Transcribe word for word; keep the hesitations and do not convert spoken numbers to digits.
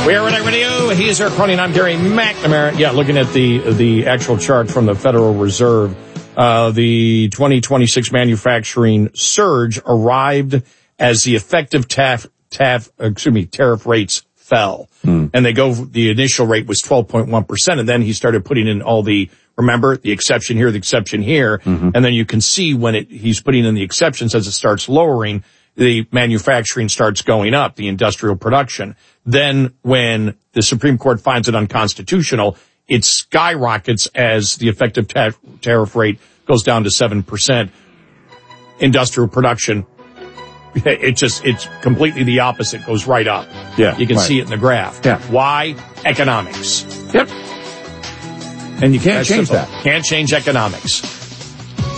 We are Renee Radio. He's Eric Cronin. I'm Gary McNamara. Yeah, looking at the the actual chart from the Federal Reserve, uh, the twenty twenty-six manufacturing surge arrived as the effective taf, taf, excuse me, tariff rates fell. Hmm. And they go, the initial rate was twelve point one percent. And then he started putting in all the, remember, the exception here, the exception here. Mm-hmm. And then you can see when it, he's putting in the exceptions as it starts lowering, the manufacturing starts going up, the industrial production. Then when the Supreme Court finds it unconstitutional, it skyrockets as the effective ta- tariff rate goes down to seven percent. Industrial production, it just, it's completely the opposite, goes right up. Yeah. You can right. see it in the graph. Yeah. Why? Economics. Yep. And you can't That's change simple. that. Can't change economics.